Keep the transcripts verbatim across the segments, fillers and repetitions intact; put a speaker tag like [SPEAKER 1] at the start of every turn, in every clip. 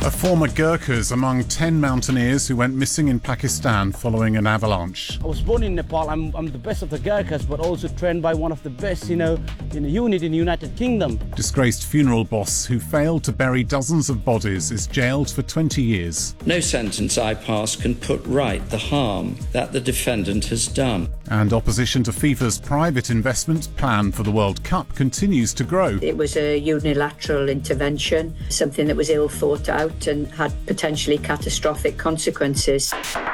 [SPEAKER 1] A former Gurkhas among ten mountaineers who went missing in Pakistan following an avalanche.
[SPEAKER 2] I was born in Nepal. I'm, I'm the best of the Gurkhas, but also trained by one of the best, you know, in a unit in the United Kingdom.
[SPEAKER 1] Disgraced funeral boss who failed to bury dozens of bodies is jailed for twenty years.
[SPEAKER 3] No sentence I pass can put right the harm that the defendant has done.
[SPEAKER 1] And opposition to FIFA's private investment plan for the World Cup continues to grow.
[SPEAKER 4] It was a unilateral intervention, something that was ill thought out and had potentially catastrophic consequences.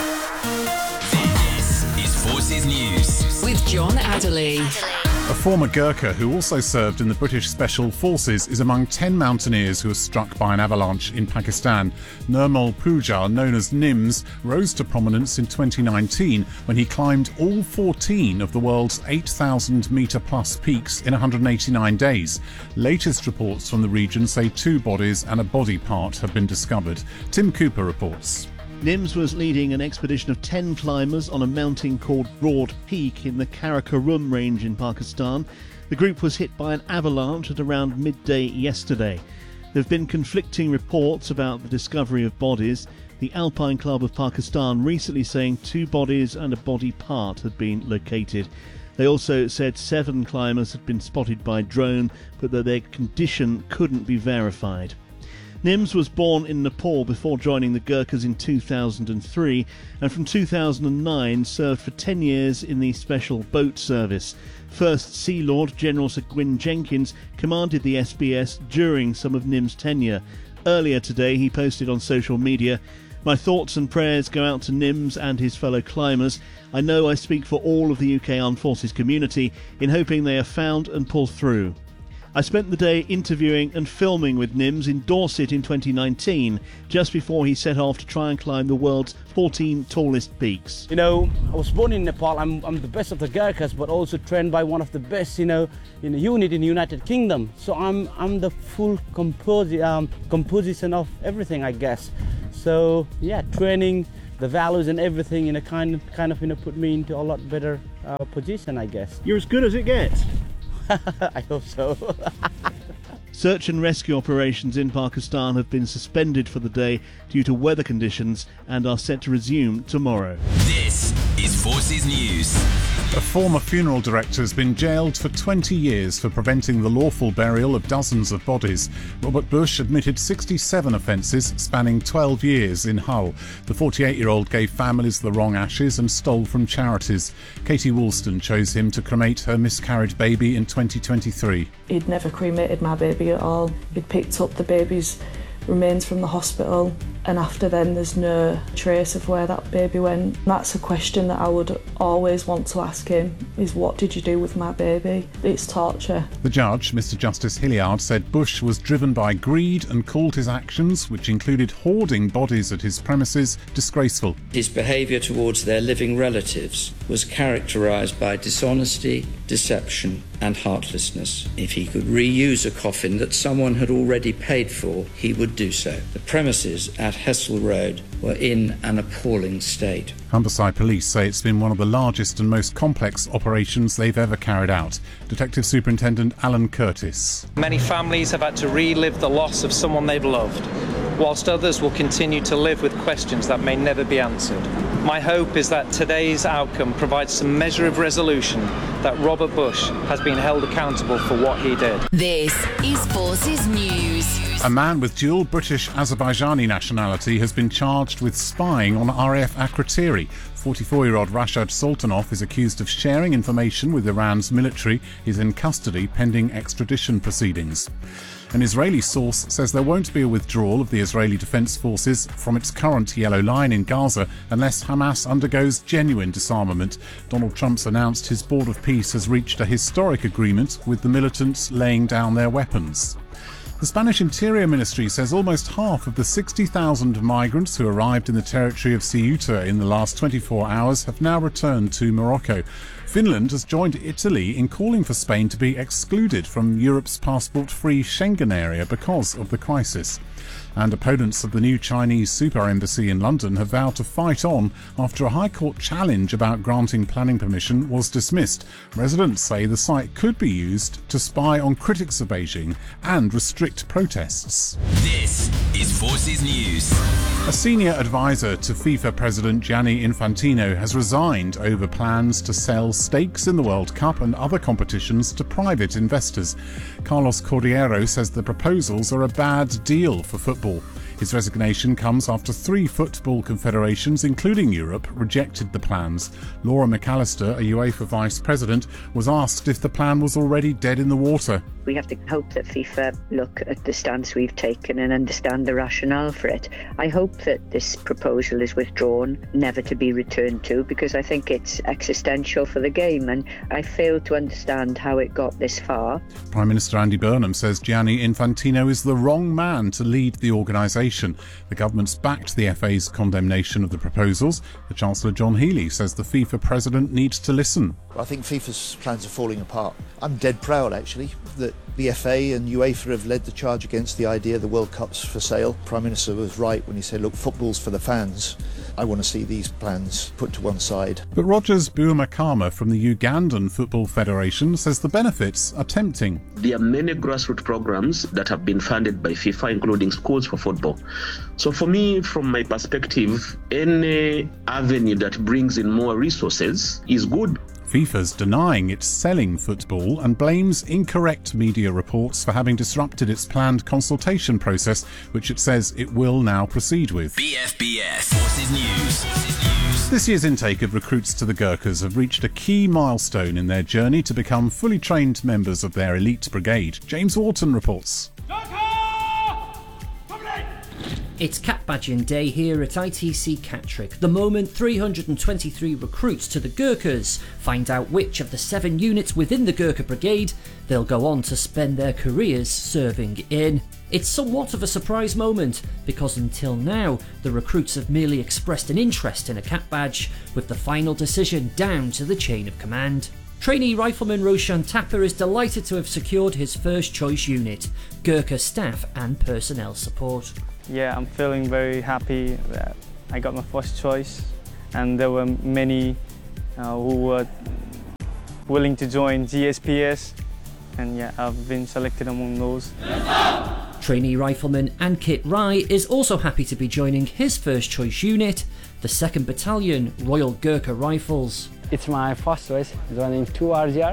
[SPEAKER 5] This is Forces News
[SPEAKER 6] with John Adderley.
[SPEAKER 1] A former Gurkha who also served in the British Special Forces is among ten mountaineers who were struck by an avalanche in Pakistan. Nirmal Pooja, known as Nims, rose to prominence in twenty nineteen when he climbed all fourteen of the world's eight thousand metre plus peaks in one hundred eighty-nine days. Latest reports from the region say two bodies and a body part have been discovered. Tim Cooper reports.
[SPEAKER 7] Nims was leading an expedition of ten climbers on a mountain called Broad Peak in the Karakoram range in Pakistan. The group was hit by an avalanche at around midday yesterday. There have been conflicting reports about the discovery of bodies. The Alpine Club of Pakistan recently saying two bodies and a body part had been located. They also said seven climbers had been spotted by drone, but that their condition couldn't be verified. Nims was born in Nepal before joining the Gurkhas in two thousand three and from two thousand nine served for ten years in the Special Boat Service. First Sea Lord General Sir Gwyn Jenkins commanded the S B S during some of Nims' tenure. Earlier today he posted on social media, "My thoughts and prayers go out to Nims and his fellow climbers. I know I speak for all of the U K Armed Forces community in hoping they are found and pull through. I spent the day interviewing and filming with Nims in Dorset in twenty nineteen, just before he set off to try and climb the world's fourteen tallest peaks."
[SPEAKER 2] You know, I was born in Nepal. I'm, I'm the best of the Gurkhas, but also trained by one of the best, you know, in a unit in the United Kingdom. So I'm I'm the full composi- um, composition of everything, I guess. So yeah, training, the values and everything, you know, kind of kind of you know put me into a lot better uh, position, I guess.
[SPEAKER 7] You're as good as it gets.
[SPEAKER 2] I hope so.
[SPEAKER 7] Search and rescue operations in Pakistan have been suspended for the day due to weather conditions and are set to resume tomorrow.
[SPEAKER 5] This is Forces News.
[SPEAKER 1] A former funeral director has been jailed for twenty years for preventing the lawful burial of dozens of bodies. Robert Bush admitted sixty-seven offences spanning twelve years in Hull. The forty-eight-year-old gave families the wrong ashes and stole from charities. Katie Woolston chose him to cremate her miscarried baby in twenty twenty-three.
[SPEAKER 8] He'd never cremated my baby at all. He'd picked up the baby's remains from the hospital, and after then there's no trace of where that baby went. That's a question that I would always want to ask him, is what did you do with my baby? It's torture.
[SPEAKER 1] The judge, Mister Justice Hilliard, said Bush was driven by greed and called his actions, which included hoarding bodies at his premises, disgraceful.
[SPEAKER 3] His behaviour towards their living relatives was characterised by dishonesty, deception and heartlessness. If he could reuse a coffin that someone had already paid for, he would do so. The premises at Hessel Road were in an appalling state.
[SPEAKER 1] Humberside Police say it's been one of the largest and most complex operations they've ever carried out. Detective Superintendent Alan Curtis.
[SPEAKER 9] Many families have had to relive the loss of someone they've loved, whilst others will continue to live with questions that may never be answered. My hope is that today's outcome provides some measure of resolution that Robert Bush has been held accountable for what he did.
[SPEAKER 6] This is Forces News.
[SPEAKER 1] A man with dual British-Azerbaijani nationality has been charged with spying on R A F Akrotiri. forty-four-year-old Rashad Sultanov is accused of sharing information with Iran's military. He's in custody pending extradition proceedings. An Israeli source says there won't be a withdrawal of the Israeli Defense Forces from its current yellow line in Gaza unless Hamas undergoes genuine disarmament. Donald Trump's announced his Board of Peace has reached a historic agreement with the militants laying down their weapons. The Spanish Interior Ministry says almost half of the sixty thousand migrants who arrived in the territory of Ceuta in the last twenty-four hours have now returned to Morocco. Finland has joined Italy in calling for Spain to be excluded from Europe's passport-free Schengen area because of the crisis. And opponents of the new Chinese super embassy in London have vowed to fight on after a High Court challenge about granting planning permission was dismissed. Residents say the site could be used to spy on critics of Beijing and restrict protests.
[SPEAKER 5] This is Forces News.
[SPEAKER 1] A senior advisor to FIFA President Gianni Infantino has resigned over plans to sell stakes in the World Cup and other competitions to private investors. Carlos Cordeiro says the proposals are a bad deal for football. His resignation comes after three football confederations, including Europe, rejected the plans. Laura McAllister, a UEFA vice president, was asked if the plan was already dead in the water.
[SPEAKER 4] We have to hope that FIFA look at the stance we've taken and understand the rationale for it. I hope that this proposal is withdrawn, never to be returned to, because I think it's existential for the game, and I fail to understand how it got this far.
[SPEAKER 1] Prime Minister Andy Burnham says Gianni Infantino is the wrong man to lead the organisation. The government's backed the F A's condemnation of the proposals. The Chancellor John Healey says the FIFA president needs to listen.
[SPEAKER 10] I think FIFA's plans are falling apart. I'm dead proud, actually, that the F A and UEFA have led the charge against the idea the World Cup's for sale. Prime Minister was right when he said, look, football's for the fans. I want to see these plans put to one side.
[SPEAKER 1] But Rogers Buamakama from the Ugandan Football Federation says the benefits are tempting.
[SPEAKER 11] There are many grassroots programs that have been funded by FIFA, including schools for football. So for me, from my perspective, any avenue that brings in more resources is good.
[SPEAKER 1] FIFA's denying it's selling football and blames incorrect media reports for having disrupted its planned consultation process, which it says it will now proceed with.
[SPEAKER 5] B F B S Forces News. Forces News.
[SPEAKER 1] This year's intake of recruits to the Gurkhas have reached a key milestone in their journey to become fully trained members of their elite brigade. James Wharton reports.
[SPEAKER 12] It's Cap Badging Day here at I T C Catterick. The moment three hundred twenty-three recruits to the Gurkhas find out which of the seven units within the Gurkha Brigade they'll go on to spend their careers serving in. It's somewhat of a surprise moment because until now the recruits have merely expressed an interest in a Cap badge, with the final decision down to the chain of command. Trainee Rifleman Roshan Tapper is delighted to have secured his first choice unit, Gurkha Staff and Personnel Support.
[SPEAKER 13] Yeah, I'm feeling very happy that I got my first choice, and there were many uh, who were willing to join G S P S, and yeah, I've been selected among those.
[SPEAKER 12] Trainee Rifleman Ankit Rai is also happy to be joining his first choice unit, the second Battalion Royal Gurkha Rifles.
[SPEAKER 14] It's my first choice, joining two R G R.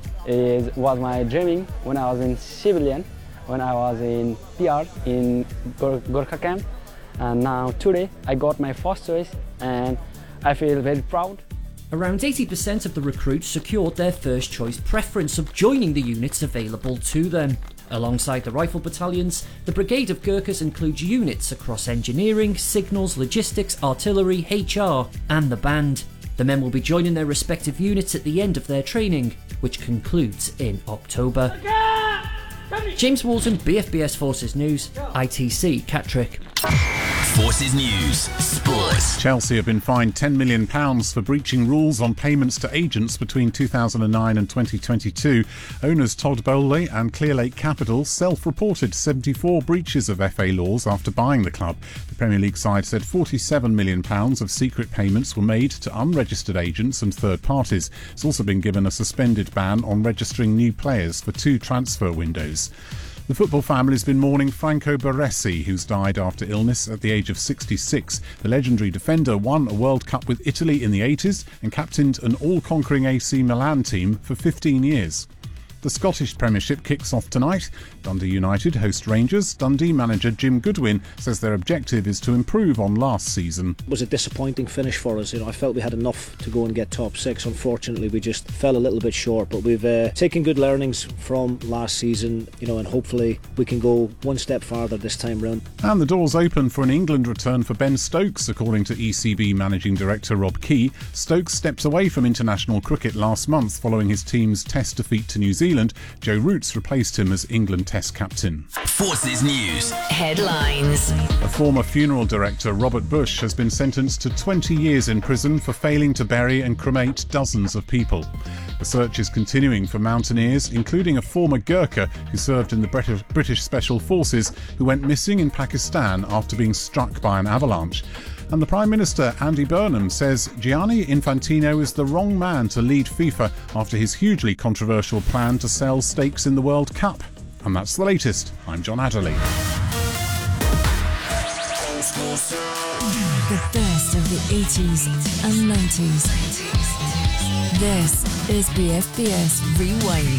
[SPEAKER 14] It was my dreaming when I was in civilian. When I was in P R in Gurkha camp, and now today I got my first choice and I feel very proud.
[SPEAKER 12] Around eighty percent of the recruits secured their first choice preference of joining the units available to them. Alongside the rifle battalions, the Brigade of Gurkhas includes units across engineering, signals, logistics, artillery, H R and the band. The men will be joining their respective units at the end of their training, which concludes in October. James Walton, B F B S Forces News, I T C Catterick.
[SPEAKER 5] Forces News Sports.
[SPEAKER 1] Chelsea have been fined ten million pounds for breaching rules on payments to agents between two thousand nine and twenty twenty-two. Owners Todd Bowley and Clearlake Capital self-reported seventy-four breaches of F A laws after buying the club. The Premier League side said forty-seven million pounds of secret payments were made to unregistered agents and third parties. It's also been given a suspended ban on registering new players for two transfer windows. The football family's been mourning Franco Baresi, who's died after illness at the age of sixty-six. The legendary defender won a World Cup with Italy in the eighties and captained an all-conquering A C Milan team for fifteen years. The Scottish Premiership kicks off tonight. Dundee United host Rangers. Dundee manager Jim Goodwin says their objective is to improve on last season.
[SPEAKER 15] It was a disappointing finish for us. You know, I felt we had enough to go and get top six. Unfortunately, we just fell a little bit short. But we've uh, taken good learnings from last season, you know, and hopefully we can go one step farther this time round.
[SPEAKER 1] And the doors open for an England return for Ben Stokes, according to E C B Managing Director Rob Key. Stokes stepped away from international cricket last month following his team's Test defeat to New Zealand. Zealand. Joe Roots replaced him as England Test captain.
[SPEAKER 5] Forces News.
[SPEAKER 6] Headlines.
[SPEAKER 1] A former funeral director, Robert Bush, has been sentenced to twenty years in prison for failing to bury and cremate dozens of people. The search is continuing for mountaineers, including a former Gurkha who served in the British, British Special Forces, who went missing in Pakistan after being struck by an avalanche. And the Prime Minister, Andy Burnham, says Gianni Infantino is the wrong man to lead FIFA after his hugely controversial plan to sell stakes in the World Cup. And that's the latest. I'm John Adderley.
[SPEAKER 16] The best of the eighties and nineties. This is B F B S Rewind.